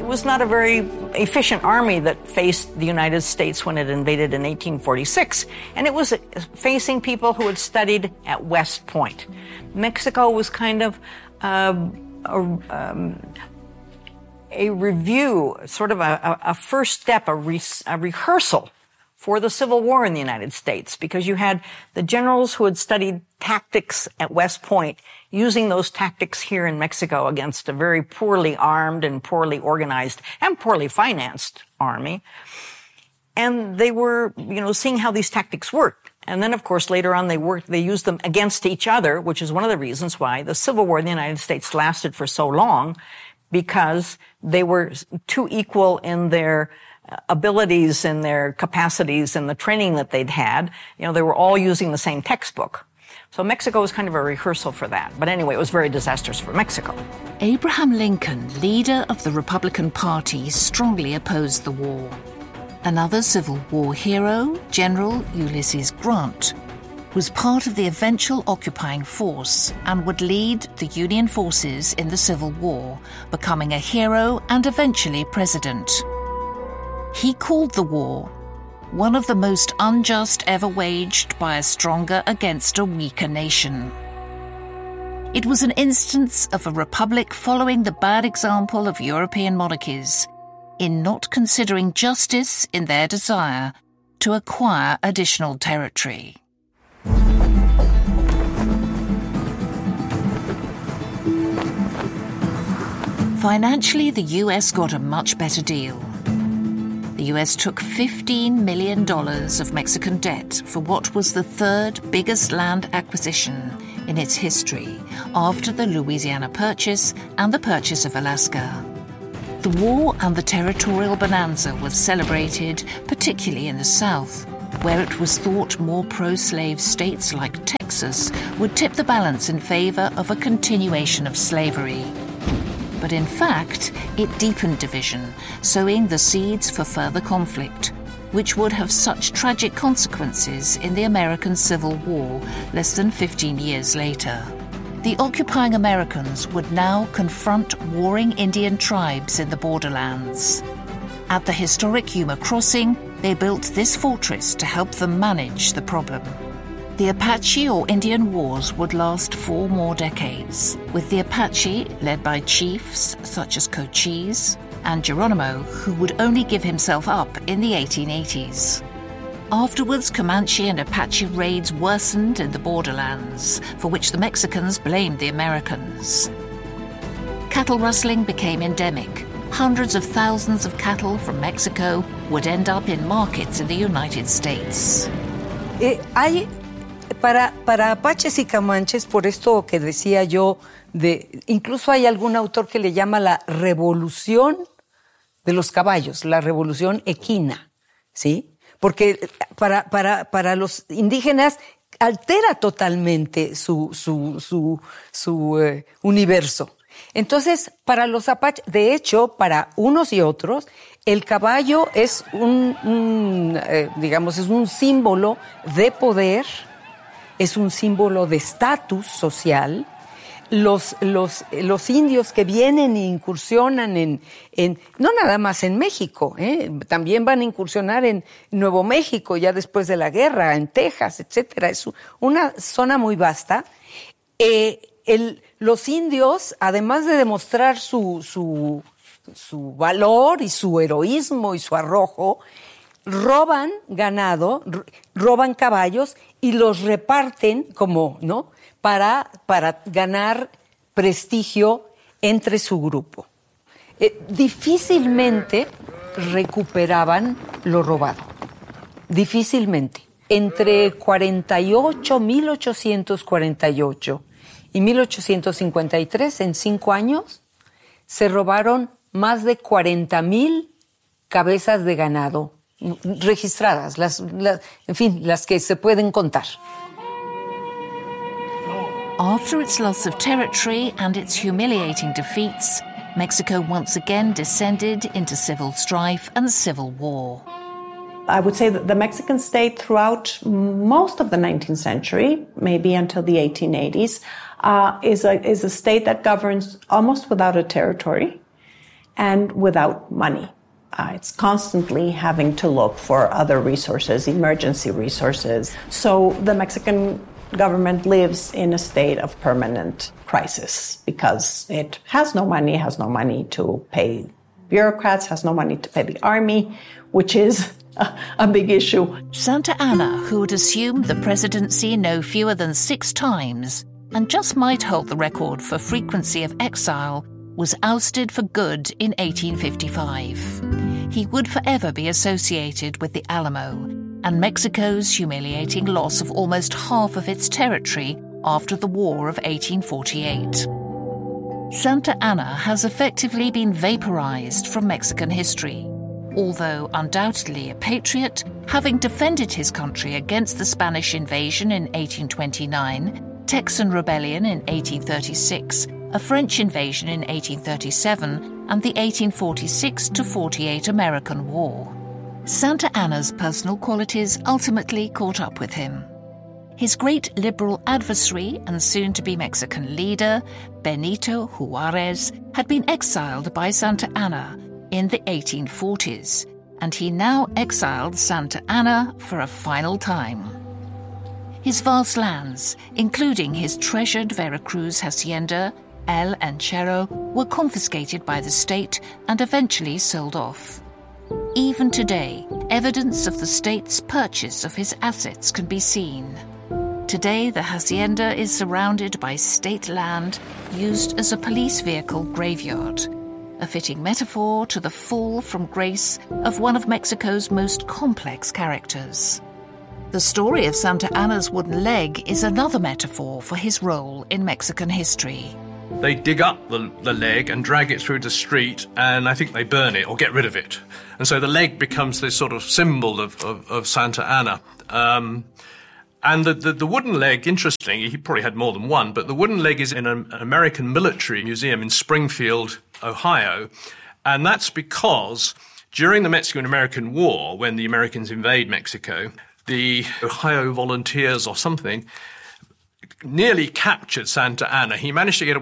it was not a very efficient army that faced the United States when it invaded in 1846, and it was facing people who had studied at West Point. Mexico was kind of a review, sort of a first step, a rehearsal for the Civil War in the United States, because you had the generals who had studied tactics at West Point using those tactics here in Mexico against a very poorly armed and poorly organized and poorly financed army. And they were, seeing how these tactics worked. And then, of course, later on they used them against each other, which is one of the reasons why the Civil War in the United States lasted for so long, because they were too equal in their abilities and their capacities and the training that they'd had. They were all using the same textbook. So Mexico was kind of a rehearsal for that. But anyway, it was very disastrous for Mexico. Abraham Lincoln, leader of the Republican Party, strongly opposed the war. Another Civil War hero, General Ulysses Grant, was part of the eventual occupying force and would lead the Union forces in the Civil War, becoming a hero and eventually president. He called the war one of the most unjust ever waged by a stronger against a weaker nation. It was an instance of a republic following the bad example of European monarchies in not considering justice in their desire to acquire additional territory. Financially, the US got a much better deal. The US took $15 million of Mexican debt for what was the third biggest land acquisition in its history, after the Louisiana Purchase and the purchase of Alaska. The war and the territorial bonanza was celebrated, particularly in the South, where it was thought more pro-slave states like Texas would tip the balance in favor of a continuation of slavery. But in fact, it deepened division, sowing the seeds for further conflict, which would have such tragic consequences in the American Civil War less than 15 years later. The occupying Americans would now confront warring Indian tribes in the borderlands. At the historic Yuma Crossing, they built this fortress to help them manage the problem. The Apache or Indian Wars would last 4 more decades, with the Apache led by chiefs such as Cochise and Geronimo, who would only give himself up in the 1880s. Afterwards, Comanche and Apache raids worsened in the borderlands, for which the Mexicans blamed the Americans. Cattle rustling became endemic. Hundreds of thousands of cattle from Mexico would end up in markets in the United States. Para apaches y comanches, por esto que decía yo, incluso hay algún autor que le llama la revolución de los caballos, la revolución equina, ¿sí? Porque para los indígenas altera totalmente su universo. Entonces, para los apaches, de hecho, para unos y otros, el caballo es digamos, es un símbolo de poder, es un símbolo de estatus social. Los indios que vienen e incursionan no nada más en México, también van a incursionar en Nuevo México ya después de la guerra, en Texas, etcétera. Es una zona muy vasta. Los indios, además de demostrar su valor y su heroísmo y su arrojo, roban ganado, roban caballos y los reparten como, ¿no?, para ganar prestigio entre su grupo. Difícilmente recuperaban lo robado. Difícilmente. Entre 1848 y 1853, en 5 años, se robaron más de 40,000 cabezas de ganado registradas, en fin, las que se pueden contar. After its loss of territory and its humiliating defeats, Mexico once again descended into civil strife and civil war. I would say that the Mexican state throughout most of the 19th century, maybe until the 1880s, is a state that governs almost without a territory. and without money. It's constantly having to look for other resources, emergency resources. So the Mexican government lives in a state of permanent crisis because it has no money to pay bureaucrats, has no money to pay the army, which is a big issue. Santa Anna, who had assumed the presidency no fewer than 6 times and just might hold the record for frequency of exile, was ousted for good in 1855. He would forever be associated with the Alamo and Mexico's humiliating loss of almost half of its territory after the War of 1848. Santa Anna has effectively been vaporized from Mexican history. Although undoubtedly a patriot, having defended his country against the Spanish invasion in 1829, Texan Rebellion in 1836, a French invasion in 1837, and the 1846-48 American War. Santa Anna's personal qualities ultimately caught up with him. His great liberal adversary and soon-to-be Mexican leader, Benito Juárez, had been exiled by Santa Anna in the 1840s, and he now exiled Santa Anna for a final time. His vast lands, including his treasured Veracruz hacienda, El Enchero, were confiscated by the state and eventually sold off. Even today, evidence of the state's purchase of his assets can be seen. Today, the hacienda is surrounded by state land used as a police vehicle graveyard, a fitting metaphor to the fall from grace of one of Mexico's most complex characters. The story of Santa Anna's wooden leg is another metaphor for his role in Mexican history. They dig up the leg and drag it through the street, and I think they burn it or get rid of it. And so the leg becomes this sort of symbol of Santa Anna. And the wooden leg, interestingly, he probably had more than one, but the wooden leg is in an American military museum in Springfield, Ohio. And that's because during the Mexican-American War, when the Americans invade Mexico, the Ohio Volunteers or something nearly captured Santa Anna. He managed to get